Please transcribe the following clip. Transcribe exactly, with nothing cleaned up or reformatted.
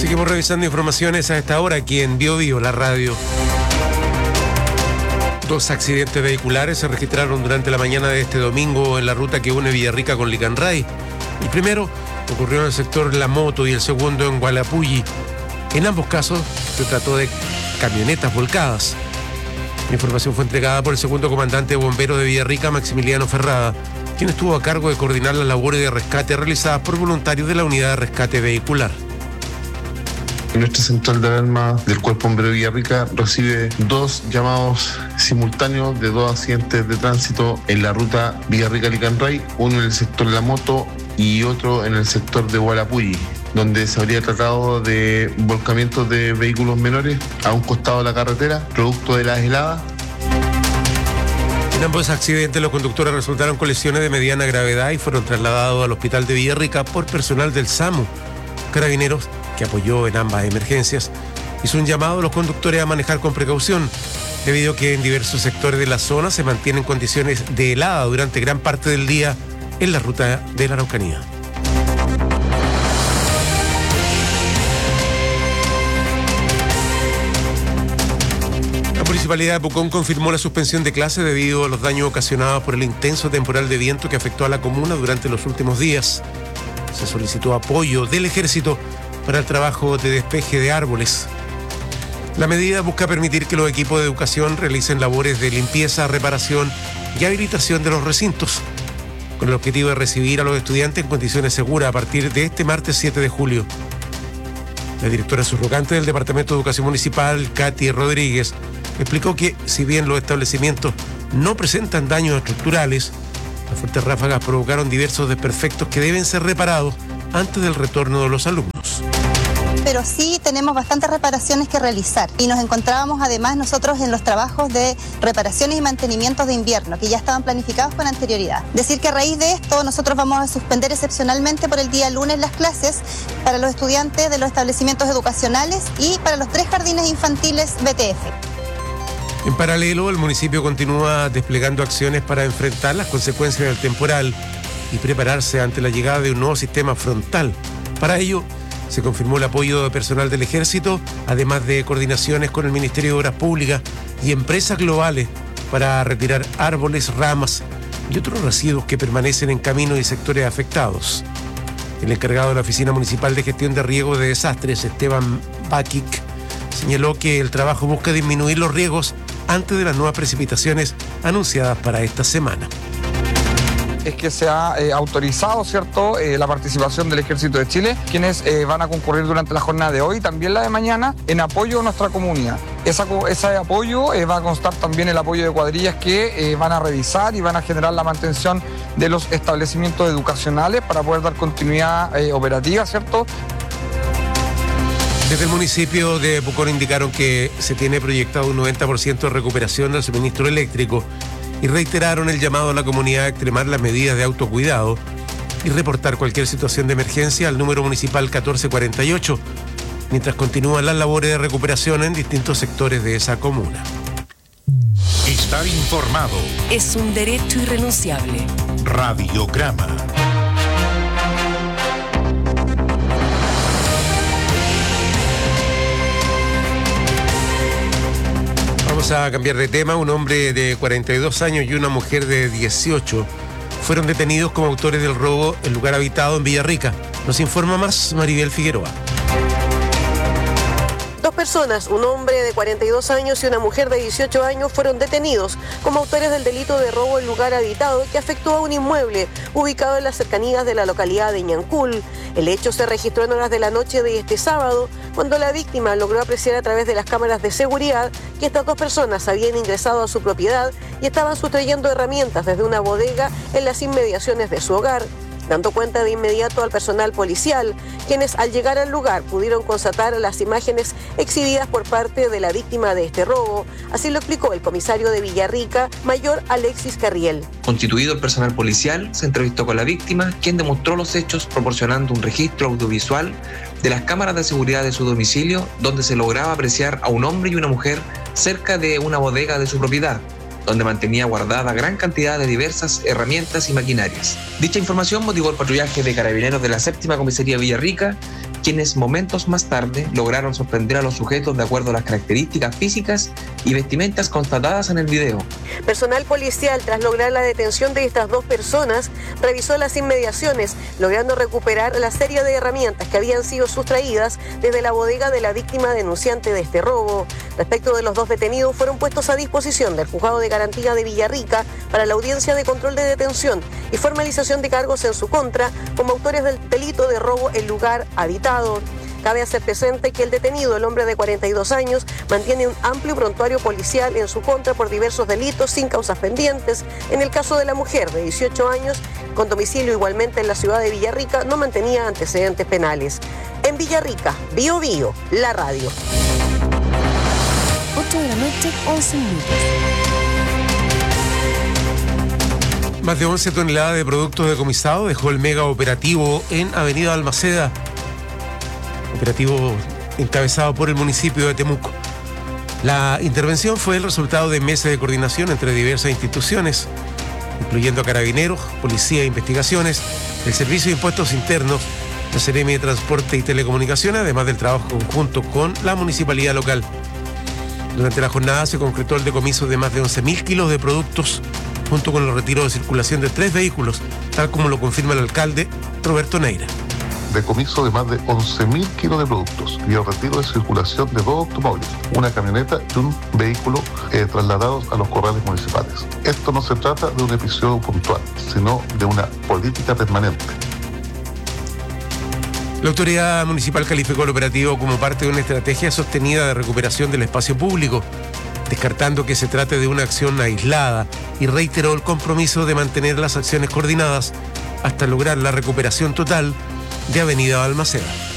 Seguimos revisando informaciones a esta hora aquí en Bio Bio, la radio. Dos accidentes vehiculares se registraron durante la mañana de este domingo en la ruta que une Villarrica con Licanray. El primero ocurrió en el sector La Moto y el segundo en Gualapulli. En ambos casos se trató de camionetas volcadas. La información fue entregada por el segundo comandante de bomberos de Villarrica, Maximiliano Ferrada, quien estuvo a cargo de coordinar las labores de rescate realizadas por voluntarios de la unidad de rescate vehicular. Nuestra central de alarma del Cuerpo Bombero de Villarrica recibe dos llamados simultáneos de dos accidentes de tránsito en la ruta Villarrica-Licanray, uno en el sector La Moto y otro en el sector de Gualapulli, donde se habría tratado de volcamientos de vehículos menores a un costado de la carretera, producto de las heladas. En ambos accidentes los conductores resultaron con lesiones de mediana gravedad y fueron trasladados al hospital de Villarrica por personal del SAMU. Carabineros, que apoyó en ambas emergencias, hizo un llamado a los conductores a manejar con precaución, debido a que en diversos sectores de la zona se mantienen condiciones de helada durante gran parte del día en la ruta de la Araucanía. La Municipalidad de Pucón confirmó la suspensión de clases debido a los daños ocasionados por el intenso temporal de viento que afectó a la comuna durante los últimos días. Se solicitó apoyo del Ejército para el trabajo de despeje de árboles. La medida busca permitir que los equipos de educación realicen labores de limpieza, reparación y habilitación de los recintos, con el objetivo de recibir a los estudiantes en condiciones seguras a partir de este martes siete de julio. La directora subrogante del Departamento de Educación Municipal, Katy Rodríguez, explicó que, si bien los establecimientos no presentan daños estructurales, las fuertes ráfagas provocaron diversos desperfectos que deben ser reparados antes del retorno de los alumnos. Pero sí tenemos bastantes reparaciones que realizar y nos encontrábamos además nosotros en los trabajos de reparaciones y mantenimientos de invierno que ya estaban planificados con anterioridad. Decir que a raíz de esto nosotros vamos a suspender excepcionalmente por el día lunes las clases para los estudiantes de los establecimientos educacionales y para los tres jardines infantiles B T F. En paralelo, el municipio continúa desplegando acciones para enfrentar las consecuencias del temporal y prepararse ante la llegada de un nuevo sistema frontal. Para ello, se confirmó el apoyo de personal del Ejército, además de coordinaciones con el Ministerio de Obras Públicas y empresas globales para retirar árboles, ramas y otros residuos que permanecen en caminos y sectores afectados. El encargado de la Oficina Municipal de Gestión de Riesgos de Desastres, Esteban Bakic, señaló que el trabajo busca disminuir los riesgos antes de las nuevas precipitaciones anunciadas para esta semana. Es que se ha eh, autorizado, ¿cierto?, eh, la participación del Ejército de Chile, quienes eh, van a concurrir durante la jornada de hoy, también la de mañana, en apoyo a nuestra comunidad. Esa, ese apoyo eh, va a constar también el apoyo de cuadrillas que eh, van a revisar y van a generar la mantención de los establecimientos educacionales para poder dar continuidad eh, operativa, ¿cierto? Desde el municipio de Pucón indicaron que se tiene proyectado un noventa por ciento de recuperación del suministro eléctrico y reiteraron el llamado a la comunidad a extremar las medidas de autocuidado y reportar cualquier situación de emergencia al número municipal catorce cuarenta y ocho, mientras continúan las labores de recuperación en distintos sectores de esa comuna. Estar informado es un derecho irrenunciable. Radiograma. Vamos a cambiar de tema. Un hombre de cuarenta y dos años y una mujer de dieciocho fueron detenidos como autores del robo en lugar habitado en Villarrica. Nos informa más Maribel Figueroa. Dos personas, un hombre de cuarenta y dos años y una mujer de dieciocho años, fueron detenidos como autores del delito de robo en lugar habitado que afectó a un inmueble ubicado en las cercanías de la localidad de Ñancul. El hecho se registró en horas de la noche de este sábado, cuando la víctima logró apreciar a través de las cámaras de seguridad que estas dos personas habían ingresado a su propiedad y estaban sustrayendo herramientas desde una bodega en las inmediaciones de su hogar, dando cuenta de inmediato al personal policial, quienes al llegar al lugar pudieron constatar las imágenes exhibidas por parte de la víctima de este robo. Así lo explicó el comisario de Villarrica, mayor Alexis Carriel. Constituido el personal policial, se entrevistó con la víctima, quien demostró los hechos proporcionando un registro audiovisual de las cámaras de seguridad de su domicilio, donde se lograba apreciar a un hombre y una mujer cerca de una bodega de su propiedad, donde mantenía guardada gran cantidad de diversas herramientas y maquinarias. Dicha información motivó el patrullaje de carabineros de la séptima comisaría Villarrica, quienes momentos más tarde lograron sorprender a los sujetos de acuerdo a las características físicas y vestimentas constatadas en el video. Personal policial, tras lograr la detención de estas dos personas, revisó las inmediaciones, logrando recuperar la serie de herramientas que habían sido sustraídas desde la bodega de la víctima denunciante de este robo. Respecto de los dos detenidos, fueron puestos a disposición del Juzgado de Garantía de Villarrica para la audiencia de control de detención y formalización de cargos en su contra como autores del delito de robo en lugar habitado. Cabe hacer presente que el detenido, el hombre de cuarenta y dos años, mantiene un amplio prontuario policial en su contra por diversos delitos sin causas pendientes. En el caso de la mujer de dieciocho años, con domicilio igualmente en la ciudad de Villarrica, no mantenía antecedentes penales. En Villarrica, Bio Bio, la radio. ocho de la noche, once minutos. Más de once toneladas de productos decomisados dejó el mega operativo en Avenida Balmaceda. Operativo encabezado por el municipio de Temuco. La intervención fue el resultado de meses de coordinación entre diversas instituciones, incluyendo a Carabineros, Policía de Investigaciones, el Servicio de Impuestos Internos, la Seremi de Transporte y Telecomunicaciones, además del trabajo conjunto con la municipalidad local. Durante la jornada se concretó el decomiso de más de once mil kilos de productos, junto con el retiro de circulación de tres vehículos, tal como lo confirma el alcalde Roberto Neira. Decomiso de más de once mil kilos de productos y el retiro de circulación de dos automóviles, una camioneta y un vehículo eh, trasladados a los corrales municipales. Esto no se trata de un episodio puntual, sino de una política permanente. La autoridad municipal calificó el operativo como parte de una estrategia sostenida de recuperación del espacio público, descartando que se trate de una acción aislada, y reiteró el compromiso de mantener las acciones coordinadas hasta lograr la recuperación total de Avenida Balmaceda.